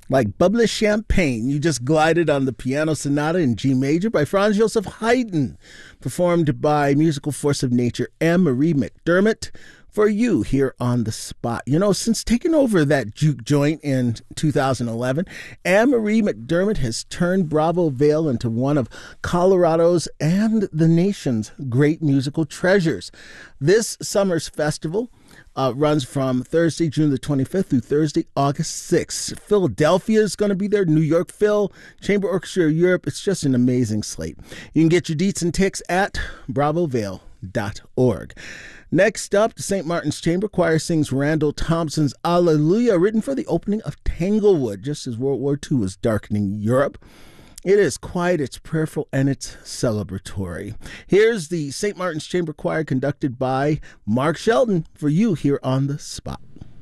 Like bubbly champagne, you just glided on the piano sonata in G major by Franz Joseph Haydn, performed by musical force of nature Anne-Marie McDermott for you here on the spot. You know, since taking over that juke joint in 2011, Anne-Marie McDermott has turned Bravo Vale into one of Colorado's and the nation's great musical treasures. This summer's festival runs from Thursday, June the 25th through Thursday, August 6th. Philadelphia is going to be there, New York Phil, Chamber Orchestra of Europe. It's just an amazing slate. You can get your deets and ticks at bravovale.org. Next up, the St. Martin's Chamber Choir sings Randall Thompson's Alleluia, written for the opening of Tanglewood, just as World War II was darkening Europe. It is quiet, it's prayerful, and it's celebratory. Here's the St. Martin's Chamber Choir conducted by Mark Shelton for you here on the spot.